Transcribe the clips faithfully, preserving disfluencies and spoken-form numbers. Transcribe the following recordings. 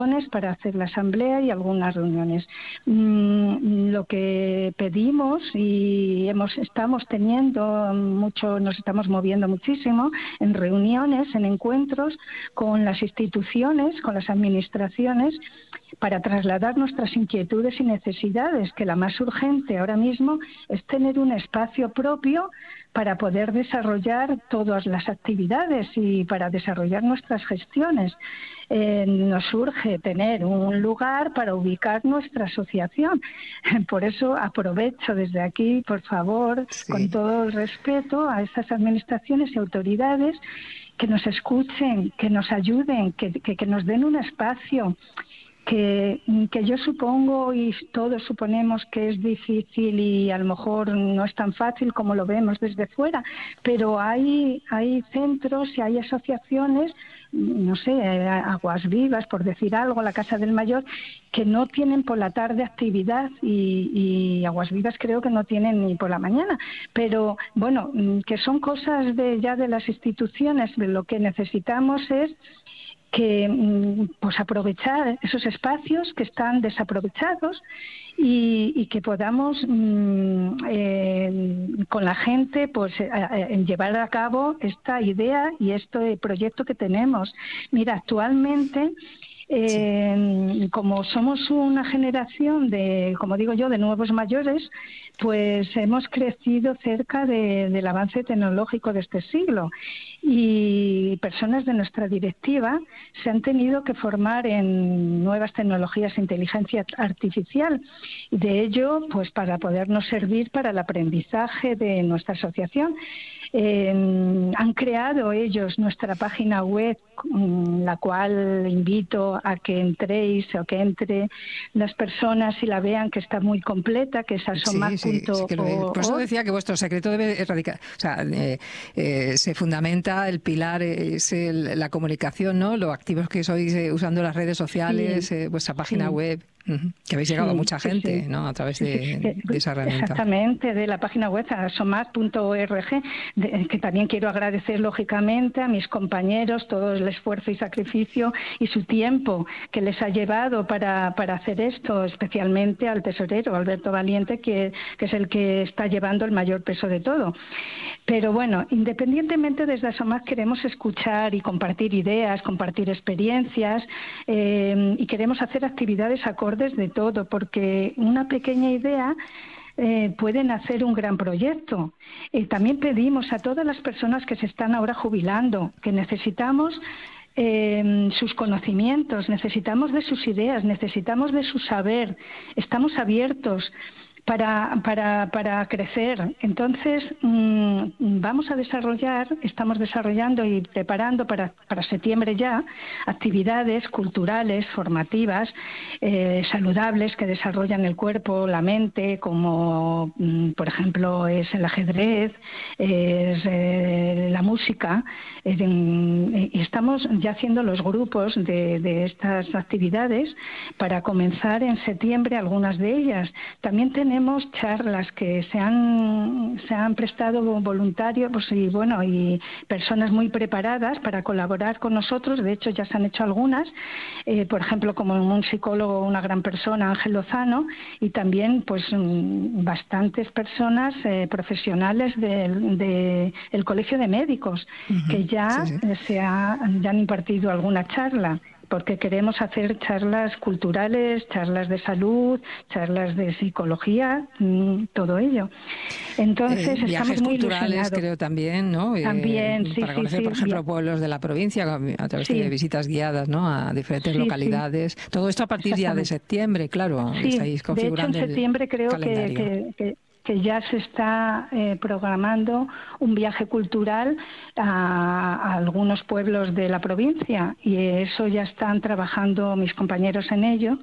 para hacer la asamblea y algunas reuniones. Mm, lo que pedimos y hemos estamos teniendo mucho, nos estamos moviendo muchísimo en reuniones, en encuentros con las instituciones, con las administraciones, para trasladar nuestras inquietudes y necesidades, que la más urgente ahora mismo es tener un espacio propio para poder desarrollar todas las actividades y para desarrollar nuestras gestiones. Eh, nos urge tener un lugar para ubicar nuestra asociación. Por eso aprovecho desde aquí, por favor, Sí. con todo el respeto a estas administraciones y autoridades, que nos escuchen, que nos ayuden, que, que, que nos den un espacio. Que, que yo supongo y todos suponemos que es difícil y a lo mejor no es tan fácil como lo vemos desde fuera, pero hay, hay centros y hay asociaciones, no sé, Aguas Vivas, por decir algo, la Casa del Mayor, que no tienen por la tarde actividad y, y Aguas Vivas creo que no tienen ni por la mañana, pero bueno, que son cosas de ya de las instituciones. Lo que necesitamos es que pues aprovechar esos espacios que están desaprovechados y, y que podamos mm, eh, con la gente pues eh, eh, llevar a cabo esta idea y este proyecto que tenemos. Mira, actualmente Eh, como somos una generación de, como digo yo, de nuevos mayores, pues hemos crecido cerca de, del avance tecnológico de este siglo y personas de nuestra directiva se han tenido que formar en nuevas tecnologías de inteligencia artificial. De ello, pues para podernos servir para el aprendizaje de nuestra asociación. Eh, han creado ellos nuestra página web, la cual invito a que entréis o que entre las personas y la vean, que está muy completa, que es asomar punto org. Sí, sí, sí, por eso decía que vuestro secreto debe erradicar, o sea, eh, eh, se fundamenta, el pilar es el, la comunicación, ¿no? Lo activos que sois eh, usando las redes sociales, sí, eh, vuestra página sí. web. Uh-huh. Que habéis llegado sí, a mucha gente, sí, sí. ¿no? A través de, sí, sí. de esa herramienta. Exactamente, de la página web asomar punto org, de, que también quiero agradecer lógicamente a mis compañeros todo el esfuerzo y sacrificio y su tiempo que les ha llevado para, para hacer esto, especialmente al tesorero Alberto Valiente, que, que es el que está llevando el mayor peso de todo. Pero bueno, independientemente desde Asomar queremos escuchar y compartir ideas, compartir experiencias eh, y queremos hacer actividades acordes de todo, porque una pequeña idea eh, pueden hacer un gran proyecto. Eh, también pedimos a todas las personas que se están ahora jubilando, que necesitamos eh, sus conocimientos, necesitamos de sus ideas, necesitamos de su saber, estamos abiertos para, para, para crecer. Entonces, mmm, vamos a desarrollar, estamos desarrollando y preparando para, para septiembre ya actividades culturales, formativas, eh, saludables, que desarrollan el cuerpo, la mente, como mmm, por ejemplo es el ajedrez, es eh, la música. Eh, y estamos ya haciendo los grupos de, de estas actividades para comenzar en septiembre algunas de ellas. También tenemos Tenemos charlas que se han, se han prestado voluntarios pues, y, bueno, y personas muy preparadas para colaborar con nosotros. De hecho, ya se han hecho algunas, eh, por ejemplo, como un psicólogo, una gran persona, Ángel Lozano, y también pues bastantes personas eh, profesionales del de, el Colegio de Médicos, uh-huh. que ya, sí, sí. Se ha, ya han impartido alguna charla, porque queremos hacer charlas culturales, charlas de salud, charlas de psicología, todo ello. Entonces, eh, viajes estamos muy culturales, ilusionados. Creo también, ¿no? También, eh, sí, para sí, conocer, sí, por ejemplo, sí. pueblos de la provincia a través sí. de visitas guiadas, ¿no? A diferentes sí, localidades. Sí. Todo esto a partir ya de septiembre, claro. Sí, estáis configurando de hecho en septiembre creo calendario. que, que, que que ya se está eh, programando un viaje cultural a, a algunos pueblos de la provincia, y eso ya están trabajando mis compañeros en ello.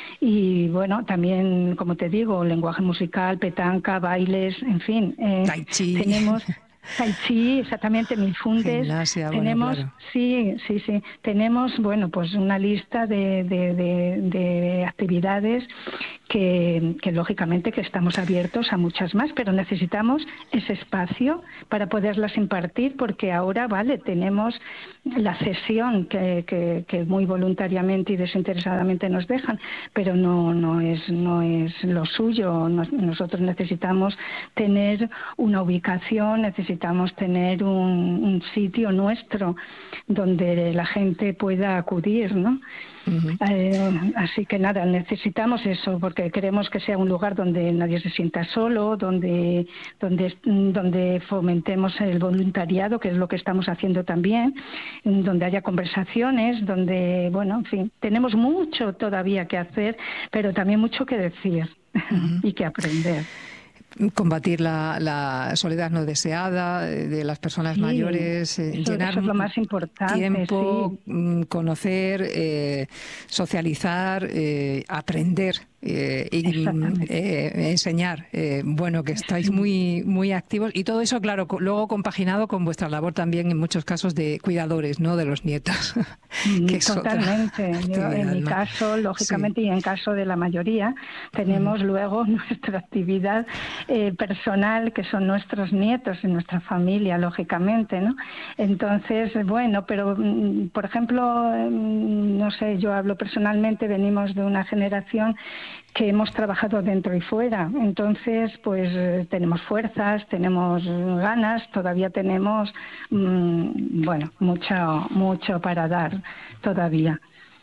Y bueno, también, como te digo, lenguaje musical, petanca, bailes, en fin, eh, Tai chi. tenemos Tai chi, exactamente, Minfundes. Gimnasia, tenemos, bueno, claro. sí, sí, sí, tenemos, bueno, pues una lista de, de, de, de actividades que, que lógicamente que estamos abiertos a muchas más, pero necesitamos ese espacio para poderlas impartir, porque ahora, vale, tenemos la cesión que, que, que muy voluntariamente y desinteresadamente nos dejan, pero no, no es, no es lo suyo. Nos, nosotros necesitamos tener una ubicación, necesitamos tener un, un sitio nuestro donde la gente pueda acudir, ¿no? Uh-huh. Eh, así que nada, necesitamos eso, porque queremos que sea un lugar donde nadie se sienta solo, donde, donde, donde fomentemos el voluntariado, que es lo que estamos haciendo también, donde haya conversaciones, donde, bueno, en fin, tenemos mucho todavía que hacer, pero también mucho que decir uh-huh. y que aprender. Combatir la, la soledad no deseada de las personas sí, mayores, eh, eso, llenar eso es lo más importante, tiempo, sí. conocer, eh, socializar, eh, aprender eh, y eh, enseñar. Eh, bueno, que estáis muy muy activos y todo eso, claro, luego compaginado con vuestra labor también en muchos casos de cuidadores, ¿no?, de los nietos. que Totalmente. Yo, en mi caso, lógicamente, sí. y en caso de la mayoría, tenemos uh-huh. luego nuestra actividad eh, personal, que son nuestros nietos y nuestra familia, lógicamente, ¿no? Entonces, bueno, pero, por ejemplo, no sé, yo hablo personalmente, venimos de una generación que hemos trabajado dentro y fuera, entonces pues eh, tenemos fuerzas, tenemos ganas, todavía tenemos mmm, bueno, mucho mucho para dar todavía.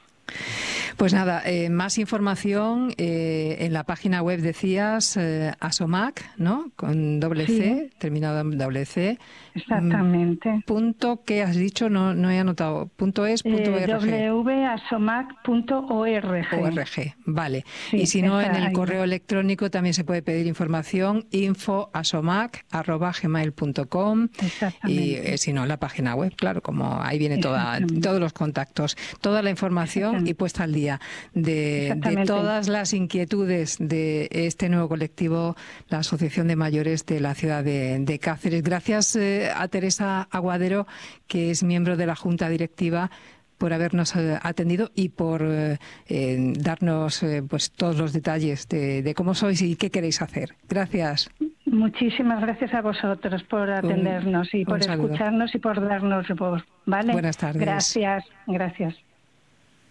Pues nada, eh, más información eh, en la página web, decías, eh, Asomac, ¿no? Con doble C, sí. terminado en doble C. Exactamente. Punto, ¿qué has dicho? No, no he anotado. Punto es, punto eh, w w w punto asomac punto org. O R G, vale. Sí, y si no, en el ahí. correo electrónico también se puede pedir información, info asomac arroba gmail punto com. Y eh, si no, en la página web, claro, como ahí viene toda, todos los contactos, toda la información y puesta al día de, de todas las inquietudes de este nuevo colectivo, la Asociación de Mayores de la ciudad de, de Cáceres. Gracias eh, a Teresa Aguadero, que es miembro de la Junta Directiva, por habernos atendido y por eh, darnos eh, pues todos los detalles de, de cómo sois y qué queréis hacer. Gracias. Muchísimas gracias a vosotros por atendernos un, y por escucharnos y por darnos voz. ¿Vale? Buenas tardes. Gracias, gracias.